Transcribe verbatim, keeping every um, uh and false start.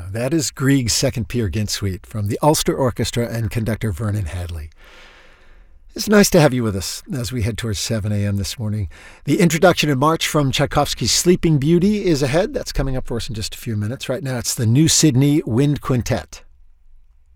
That is Grieg's Second Peer Gynt Suite from the Ulster Orchestra and conductor Vernon Hadley. It's nice to have you with us as we head towards seven a.m. this morning. The introduction in March from Tchaikovsky's Sleeping Beauty is ahead. That's coming up for us in just a few minutes. Right now, it's the New Sydney Wind Quintet.